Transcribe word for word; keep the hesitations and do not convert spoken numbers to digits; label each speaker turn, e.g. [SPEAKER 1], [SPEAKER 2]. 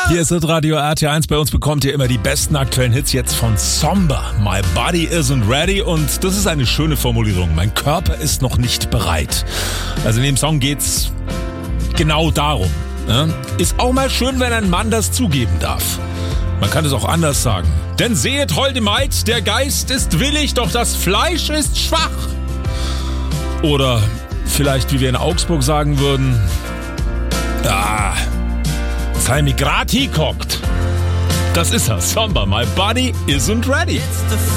[SPEAKER 1] Hier ist Radio R T eins. Bei uns bekommt ihr immer die besten aktuellen Hits jetzt von Somber. My body isn't ready. Und das ist eine schöne Formulierung. Mein Körper ist noch nicht bereit. Also in dem Song geht's genau darum. Ne? Ist auch mal schön, wenn ein Mann das zugeben darf. Man kann es auch anders sagen. Denn sehet, holde Maid, der Geist ist willig, doch das Fleisch ist schwach. Oder vielleicht, wie wir in Augsburg sagen würden, ah, sei mir grad hingehockt. Das ist er. Somber, my body isn't ready.